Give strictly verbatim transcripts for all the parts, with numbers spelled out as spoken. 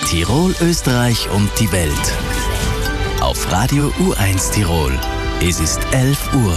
Tirol, Österreich und die Welt. Auf Radio U eins Tirol. Es ist elf Uhr.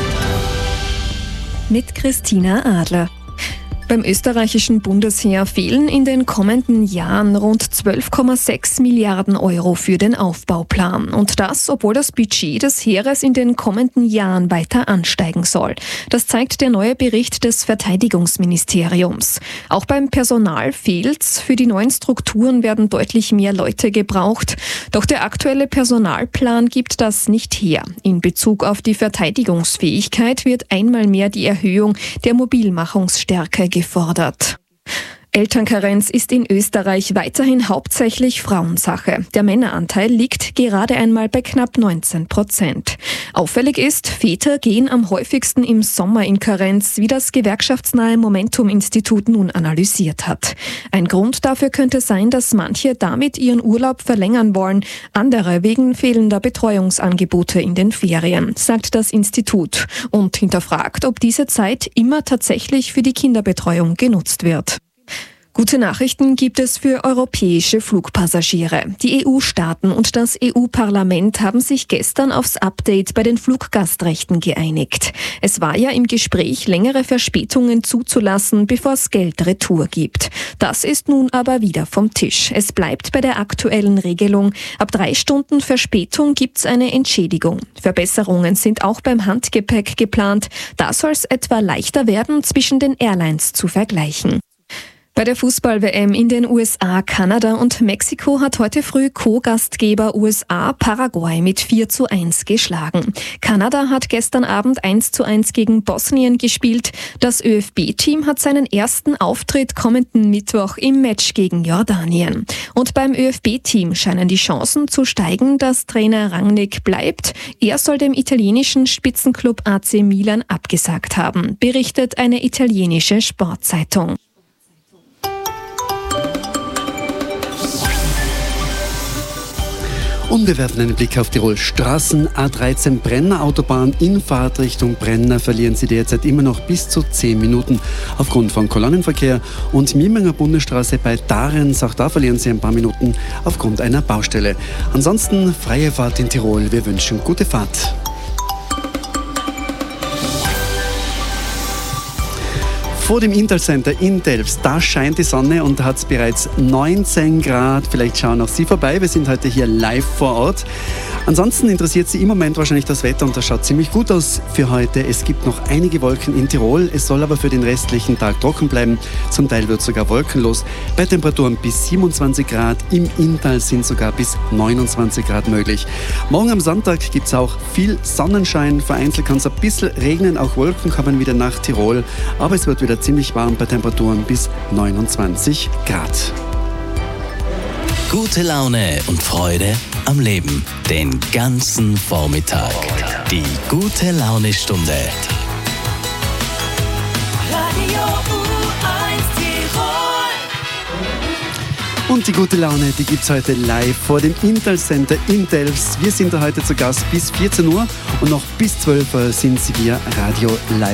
Mit Christina Adler. Beim österreichischen Bundesheer fehlen in den kommenden Jahren rund zwölf Komma sechs Milliarden Euro für den Aufbauplan. Und das, obwohl das Budget des Heeres in den kommenden Jahren weiter ansteigen soll. Das zeigt der neue Bericht des Verteidigungsministeriums. Auch beim Personal fehlt's. Für die neuen Strukturen werden deutlich mehr Leute gebraucht. Doch der aktuelle Personalplan gibt das nicht her. In Bezug auf die Verteidigungsfähigkeit wird einmal mehr die Erhöhung der Mobilmachungsstärke gefordert. Elternkarenz ist in Österreich weiterhin hauptsächlich Frauensache. Der Männeranteil liegt gerade einmal bei knapp neunzehn Prozent. Auffällig ist, Väter gehen am häufigsten im Sommer in Karenz, wie das gewerkschaftsnahe Momentum-Institut nun analysiert hat. Ein Grund dafür könnte sein, dass manche damit ihren Urlaub verlängern wollen, andere wegen fehlender Betreuungsangebote in den Ferien, sagt das Institut und hinterfragt, ob diese Zeit immer tatsächlich für die Kinderbetreuung genutzt wird. Gute Nachrichten gibt es für europäische Flugpassagiere. Die E U-Staaten und das E U-Parlament haben sich gestern aufs Update bei den Fluggastrechten geeinigt. Es war ja im Gespräch, längere Verspätungen zuzulassen, bevor es Geld retour gibt. Das ist nun aber wieder vom Tisch. Es bleibt bei der aktuellen Regelung. Ab drei Stunden Verspätung gibt's eine Entschädigung. Verbesserungen sind auch beim Handgepäck geplant. Da soll es etwa leichter werden, zwischen den Airlines zu vergleichen. Bei der Fußball-W M in den U S A, Kanada und Mexiko hat heute früh Co-Gastgeber U S A Paraguay mit vier zu eins geschlagen. Kanada hat gestern Abend eins zu eins gegen Bosnien gespielt. Das Ö F B-Team hat seinen ersten Auftritt kommenden Mittwoch im Match gegen Jordanien. Und beim Ö F B-Team scheinen die Chancen zu steigen, dass Trainer Rangnick bleibt. Er soll dem italienischen Spitzenklub A C Milan abgesagt haben, berichtet eine italienische Sportzeitung. Und wir werfen einen Blick auf Tirol. Straßen A dreizehn Brenner Autobahn in Fahrtrichtung Brenner verlieren Sie derzeit immer noch bis zu zehn Minuten aufgrund von Kolonnenverkehr. Und Mieminger Bundesstraße bei Darenz, auch da verlieren Sie ein paar Minuten aufgrund einer Baustelle. Ansonsten freie Fahrt in Tirol. Wir wünschen gute Fahrt. Vor dem Intal Center in Delfs, da scheint die Sonne und da hat es bereits neunzehn Grad. Vielleicht schauen auch Sie vorbei, wir sind heute hier live vor Ort. Ansonsten interessiert Sie im Moment wahrscheinlich das Wetter und das schaut ziemlich gut aus für heute. Es gibt noch einige Wolken in Tirol, es soll aber für den restlichen Tag trocken bleiben. Zum Teil wird es sogar wolkenlos. Bei Temperaturen bis siebenundzwanzig Grad, im Inntal sind sogar bis neunundzwanzig Grad möglich. Morgen am Sonntag gibt es auch viel Sonnenschein, vereinzelt kann es ein bisschen regnen, auch Wolken kommen wieder nach Tirol, aber es wird wieder ziemlich warm bei Temperaturen bis neunundzwanzig Grad. Gute Laune und Freude am Leben. Den ganzen Vormittag. Die gute Laune-Stunde. Radio U eins Tirol. Und die gute Laune, die gibt es heute live vor dem Intal Center in Delfs. Wir sind da heute zu Gast bis vierzehn Uhr und noch bis zwölf Uhr sind Sie via Radio live.